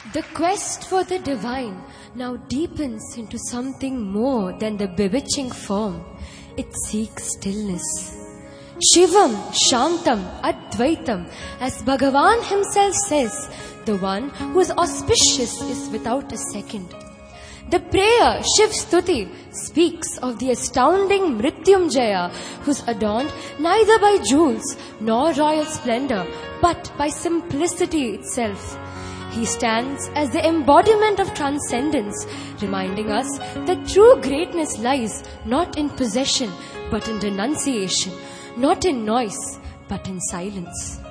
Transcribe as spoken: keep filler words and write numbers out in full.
The quest for the divine now deepens into something more than the bewitching form. It seeks stillness. Shivam, Shantam, Advaitam, as Bhagavan himself says, the one who is auspicious is without a second. The prayer, Shiv Stuti, speaks of the astounding Mrityunjaya, who's adorned neither by jewels nor royal splendor, but by simplicity itself. He stands as the embodiment of transcendence, reminding us that true greatness lies not in possession, but in denunciation, not in noise, but in silence.